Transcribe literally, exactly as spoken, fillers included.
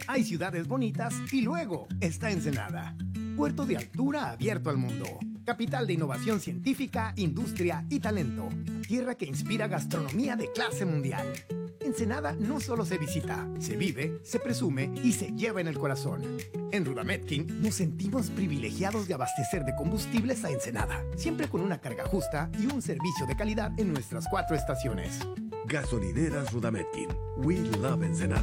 Hay ciudades bonitas y luego está Ensenada. Puerto de altura abierto al mundo. Capital de innovación científica, industria y talento. Tierra que inspira gastronomía de clase mundial. Ensenada no solo se visita, se vive, se presume y se lleva en el corazón. En Rudametkin nos sentimos privilegiados de abastecer de combustibles a Ensenada, siempre con una carga justa y un servicio de calidad en nuestras cuatro estaciones. Gasolineras Rudametkin. We love Ensenada.